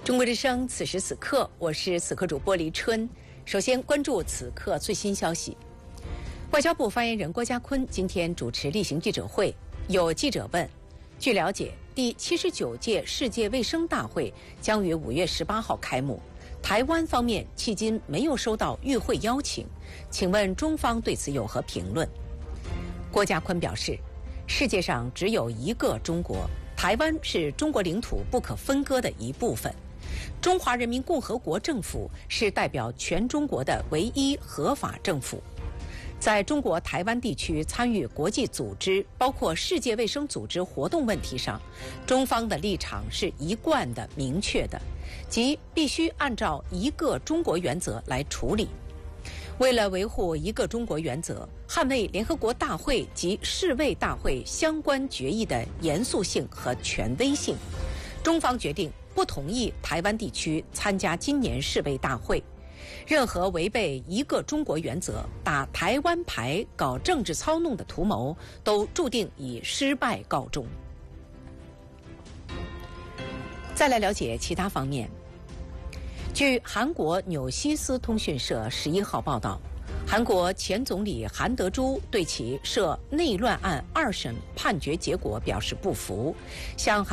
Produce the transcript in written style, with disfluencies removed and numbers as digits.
中国之声，此时此刻，我是此刻主播黎春。首先关注此刻最新消息。外交部发言人郭家坤今天主持例行记者会，有记者问：据了解，第79届世界卫生大会将于5月18号开幕，台湾方面迄今没有收到与会邀请，请问中方对此有何评论？郭家坤表示，世界上只有一个中国，台湾是中国领土不可分割的一部分。中华人民共和国政府是代表全中国的唯一合法政府。在中国台湾地区参与国际组织，包括世界卫生组织活动问题上，中方的立场是一贯的、明确的，即必须按照一个中国原则来处理。为了维护一个中国原则，捍卫联合国大会及世卫大会相关决议的严肃性和权威性，中方决定不同意台湾地区参加今年世卫大会。任何违背一个中国原则、打台湾牌、搞政治操弄的图谋，都注定以失败告终。再来了解其他方面。据韩国纽西斯通讯社11号报道，韩国前总理韩德洙对其涉内乱案2审判决结果表示不服，向